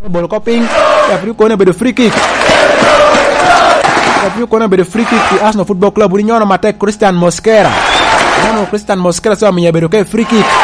ball coping every corner be the free kick di Arsenal Football Club ni nyono mate Christian Mosquera so mi yabedo ke free kick